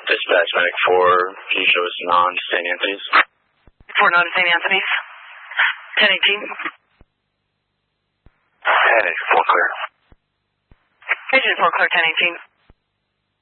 Dispatch Medic 4, can you show us non-St. Anthony's? 4 non-St. Anthony's. 1018. 10-4 clear. Agent 4 clear, 1018.